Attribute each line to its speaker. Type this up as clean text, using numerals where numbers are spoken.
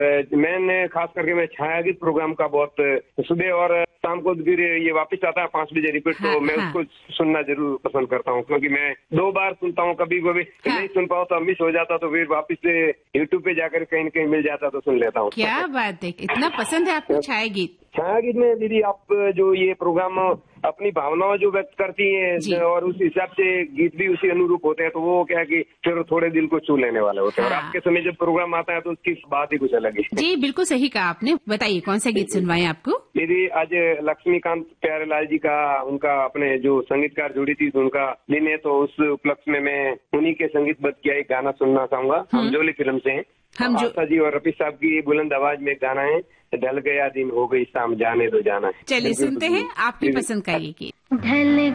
Speaker 1: मैंने खास करके मैं छाया गीत प्रोग्राम का बहुत सुबह और शाम को फिर ये वापस आता है 5 बजे रिपीट, तो मैं उसको सुनना जरूर पसंद करता हूँ, क्योंकि मैं 2 बार सुनता हूँ। कभी कभी नहीं सुन पाऊँ तो मिस हो जाता, तो फिर वापस से यूट्यूब पे जाकर कहीं न कहीं मिल जाता तो सुन लेता हूँ।
Speaker 2: क्या बात है, इतना पसंद है आपको छाया गीत?
Speaker 1: छाया गीत में दीदी आप जो ये प्रोग्राम अपनी भावनाओं जो व्यक्त करती हैं और उस हिसाब से गीत भी उसी अनुरूप होते हैं, तो वो क्या है कि फिर थोड़े दिल को छू लेने वाले होते हैं। और आपके समय जब प्रोग्राम आता है तो उसकी बात ही कुछ अलग है।
Speaker 2: जी बिल्कुल सही कहा आपने। बताइए कौन सा गीत सुनवाएं आपको?
Speaker 1: दीदी आज लक्ष्मीकांत प्यारेलाल जी का, उनका अपने जो संगीतकार जुड़ी थी उनका दिन है, तो उस उपलक्ष्य में मैं उन्हीं के संगीतबद्ध किया एक गाना सुनना चाहूंगा। हम जोली फिल्म से हैं। आशा जी और रफी साहब की बुलंद आवाज में गाना है, ढल गया दिन हो गई शाम जाने दो जाना है।
Speaker 2: चलिए सुनते हैं आपकी पसंद का ये गीत।